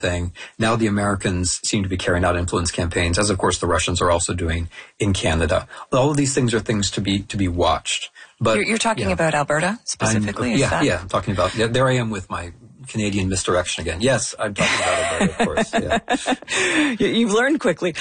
thing. Now the Americans seem to be carrying out influence campaigns, as of course the Russians are also doing in Canada. All of these things are things to be watched. But you're talking about Alberta specifically? I'm talking about, there I am with my Canadian misdirection again. Yes, I'm talking about Alberta, of course. Yeah. You've learned quickly.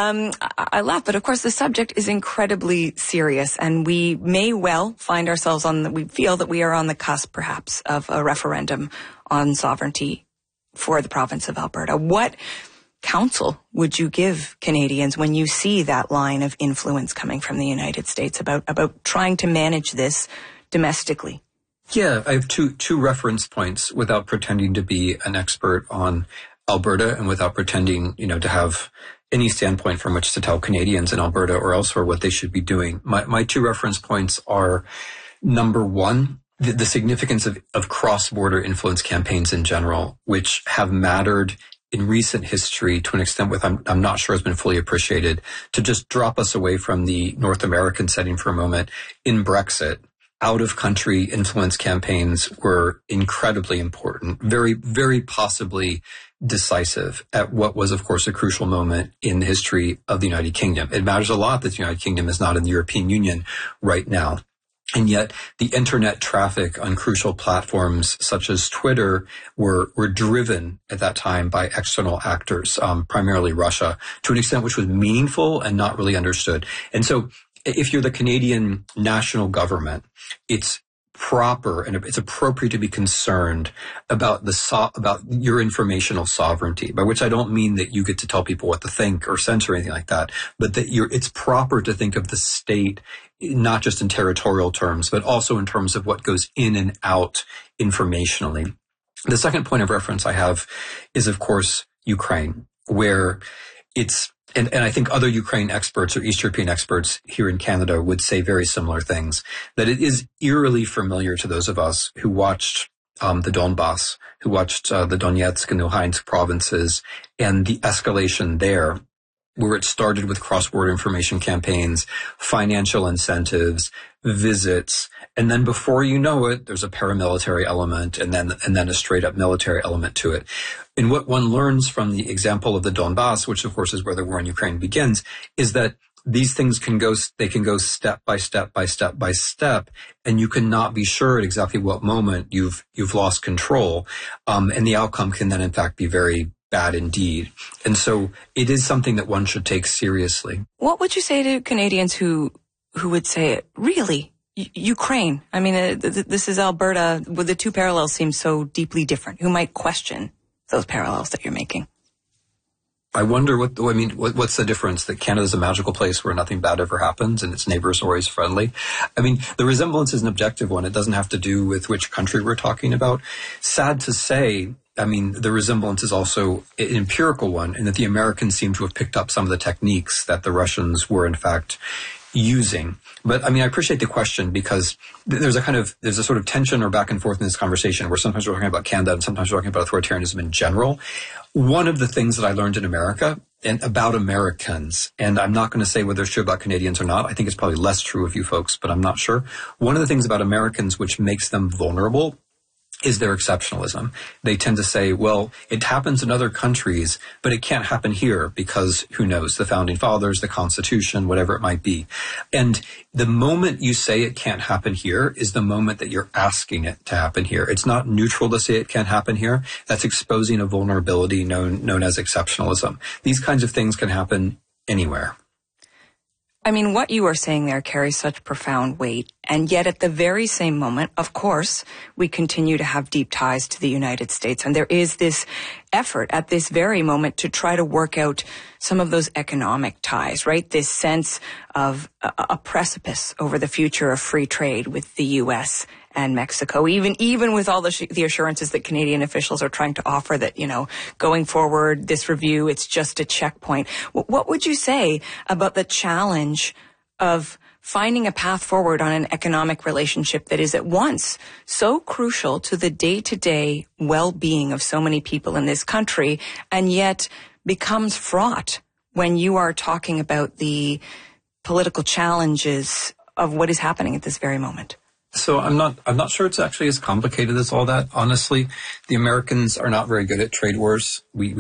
I laugh, but of course the subject is incredibly serious, and we may well find ourselves we feel that we are on the cusp, perhaps, of a referendum on sovereignty for the province of Alberta. What counsel would you give Canadians when you see that line of influence coming from the United States about trying to manage this domestically? Yeah, I have two reference points without pretending to be an expert on Alberta and without pretending, to have any standpoint from which to tell Canadians in Alberta or elsewhere what they should be doing. My two reference points are, number one, the significance of cross-border influence campaigns in general, which have mattered in recent history to an extent with I'm not sure has been fully appreciated. To just drop us away from the North American setting for a moment, in Brexit, out-of-country influence campaigns were incredibly important, very, very possibly decisive at what was, of course, a crucial moment in the history of the United Kingdom. It matters a lot that the United Kingdom is not in the European Union right now. And yet the internet traffic on crucial platforms such as Twitter were driven at that time by external actors, primarily Russia, to an extent which was meaningful and not really understood. And so if you're the Canadian national government, it's proper and it's appropriate to be concerned about about your informational sovereignty, by which I don't mean that you get to tell people what to think or censor anything like that, but that it's proper to think of the state not just in territorial terms, but also in terms of what goes in and out informationally. The second point of reference I have is, of course, Ukraine, where and I think other Ukraine experts or East European experts here in Canada would say very similar things, that it is eerily familiar to those of us who watched the Donbass, who watched the Donetsk and Luhansk provinces, and the escalation there, where it started with cross-border information campaigns, financial incentives, visits, and then before you know it, there's a paramilitary element and then a straight-up military element to it. And what one learns from the example of the Donbass, which of course is where the war in Ukraine begins, is that these things can go step by step by step by step, and you cannot be sure at exactly what moment you've lost control, and the outcome can then in fact be very bad indeed. And so it is something that one should take seriously. What would you say to Canadians who would say, really, Ukraine? I mean, this is Alberta, where the two parallels seem so deeply different. Who might question those parallels that you're making? I wonder what's the difference? That Canada's a magical place where nothing bad ever happens and its neighbors are always friendly. I mean, the resemblance is an objective one. It doesn't have to do with which country we're talking about. Sad to say, I mean, the resemblance is also an empirical one in that the Americans seem to have picked up some of the techniques that the Russians were in fact using. But I mean, I appreciate the question because there's a sort of tension or back and forth in this conversation where sometimes we're talking about Canada and sometimes we're talking about authoritarianism in general. One of the things that I learned in America and about Americans, and I'm not going to say whether it's true about Canadians or not. I think it's probably less true of you folks, but I'm not sure. One of the things about Americans which makes them vulnerable is their exceptionalism. They tend to say, well, it happens in other countries, but it can't happen here because who knows, the founding fathers, the Constitution, whatever it might be. And the moment you say it can't happen here is the moment that you're asking it to happen here. It's not neutral to say it can't happen here. That's exposing a vulnerability known as exceptionalism. These kinds of things can happen anywhere. I mean, what you are saying there carries such profound weight, and yet at the very same moment, of course, we continue to have deep ties to the United States, and there is this effort at this very moment to try to work out some of those economic ties, right? This sense of a precipice over the future of free trade with the U.S. and Mexico, even with all the assurances that Canadian officials are trying to offer that, going forward, this review, it's just a checkpoint. What would you say about the challenge of finding a path forward on an economic relationship that is at once so crucial to the day-to-day well-being of so many people in this country, and yet becomes fraught when you are talking about the political challenges of what is happening at this very moment? So I'm not sure it's actually as complicated as all that. Honestly, the Americans are not very good at trade wars. We